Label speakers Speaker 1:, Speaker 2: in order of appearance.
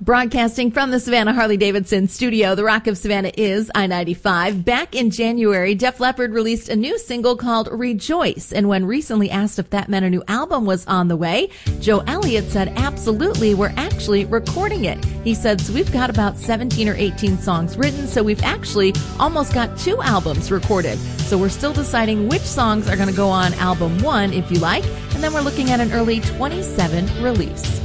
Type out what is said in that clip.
Speaker 1: Broadcasting from the Savannah Harley-Davidson studio, the Rock of Savannah is I-95. Back in January, Def Leppard released a new single called Rejoice. And when recently asked if that meant a new album was on the way, Joe Elliott said, absolutely, we're actually recording it. He said, so we've got about 17 or 18 songs written, so we've actually almost got 2 albums recorded. So we're still deciding which songs are going to go on album 1, if you like, and then we're looking at an early 27 release.